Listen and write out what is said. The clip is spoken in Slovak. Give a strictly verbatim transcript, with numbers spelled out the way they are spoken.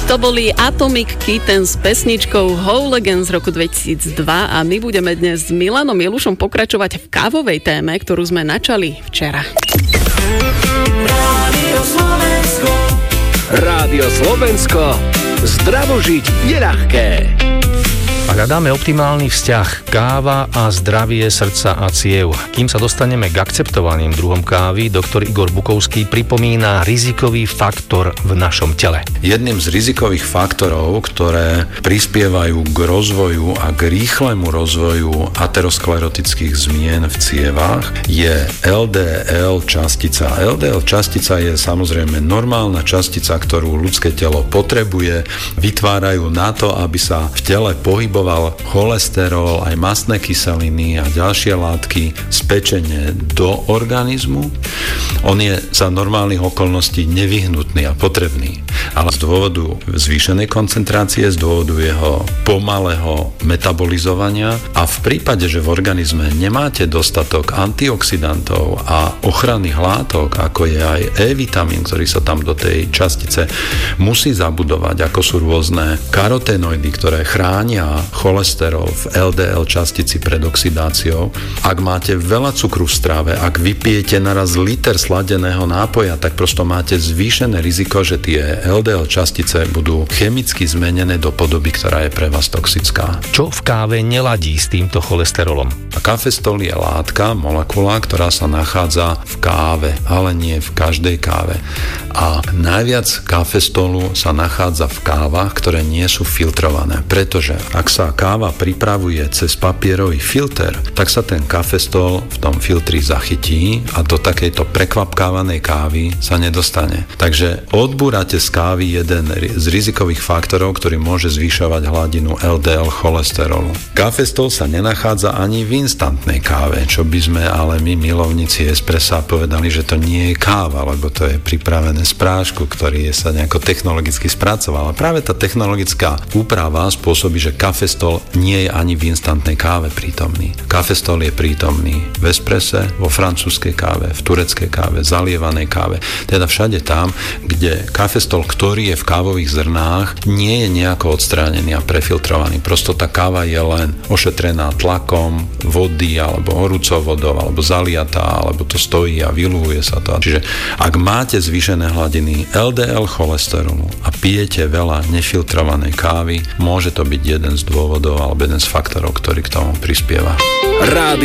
To boli Atomic Kitten s pesničkou Whole Again z roku dvetisícdva a my budeme dnes s Milanom Jelušom pokračovať v kávovej téme, ktorú sme načali včera. Rádio Slovensko. Rádio Slovensko. Zdravo žiť je ľahké. Ak hľadáme optimálny vzťah káva a zdravie srdca a ciev. Kým sa dostaneme k akceptovaným druhom kávy, doktor Igor Bukovský pripomína rizikový faktor v našom tele. Jedným z rizikových faktorov, ktoré prispievajú k rozvoju a k rýchlemu rozvoju aterosklerotických zmien v cievách, je el dé el častica. el dé el častica je samozrejme normálna častica, ktorú ľudské telo potrebuje. Vytvárajú na to, aby sa v tele pohyboval cholesterol, aj mastné kyseliny a ďalšie látky z pečene do organizmu. On je za normálnych okolností nevyhnutný a potrebný, ale z dôvodu zvýšenej koncentrácie, z dôvodu jeho pomalého metabolizovania a v prípade, že v organizme nemáte dostatok antioxidantov a ochranných látok, ako je aj E-vitamín, ktorý sa tam do tej častice musí zabudovať, ako sú rôzne karotenoidy, ktoré chránia cholesterol v el dé el častici pred oxidáciou. Ak máte veľa cukru v strave, ak vypijete naraz liter sladeného nápoja, tak prosto máte zvýšené riziko, že tie el dé el častice budú chemicky zmenené do podoby, ktorá je pre vás toxická. Čo v káve neladí s týmto cholesterolom? A kafestol je látka, molekula, ktorá sa nachádza v káve, ale nie v každej káve. A najviac kafestolu sa nachádza v kávach, ktoré nie sú filtrované, pretože ak sa káva pripravuje cez papierový filter, tak sa ten kafestol v tom filtri zachytí a do takejto prekvapkávanej kávy sa nedostane. Takže odbúrate z kávy jeden z rizikových faktorov, ktorý môže zvyšovať hladinu el dé el cholesterolu. Kafestol sa nenachádza ani v instantnej káve, čo by sme ale my milovníci espressa povedali, že to nie je káva, lebo to je pripravené z prášku, ktorý je sa nejako technologicky spracoval. A práve tá technologická úprava spôsobí, že kafestol nie je ani v instantnej káve prítomný. Kafestol je prítomný v espresse, vo francúzskej káve, v tureckej káve, zalievanej káve. Teda všade tam, kde kafestol, ktorý je v kávových zrnách, nie je nejako odstránený a prefiltrovaný. Prosto tá káva je len ošetrená tlakom vody alebo horúcou vodou, alebo zaliatá, alebo to stojí a vylúhuje sa to. Čiže ak máte zvýšené hladiny el dé el cholesterolu a pijete veľa nefiltrovanej kávy, môže to byť jeden z dôvodov alebo jeden z faktorov, ktorý k tomu prispieva. Rádio